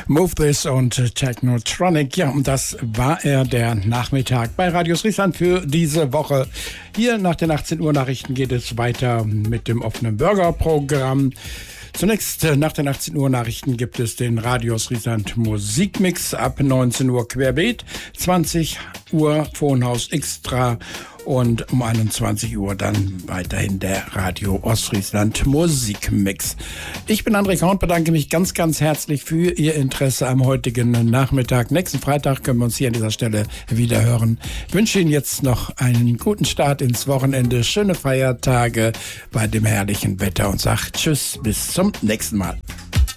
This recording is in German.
Move This und Technotronic. Ja, und das war der Nachmittag bei Radio Friesland für diese Woche. Hier nach den 18 Uhr Nachrichten geht es weiter mit dem offenen Burger-Programm. Zunächst nach den 18 Uhr Nachrichten gibt es den Radio Friesland Musikmix ab 19 Uhr querbeet, 20 Uhr Phonehaus Extra und um 21 Uhr dann weiterhin der Radio Ostfriesland Musikmix. Ich bin André Kaunt, bedanke mich ganz, ganz herzlich für Ihr Interesse am heutigen Nachmittag. Nächsten Freitag können wir uns hier an dieser Stelle wieder hören. Ich wünsche Ihnen jetzt noch einen guten Start ins Wochenende, schöne Feiertage bei dem herrlichen Wetter und sage Tschüss, bis zum nächsten Mal.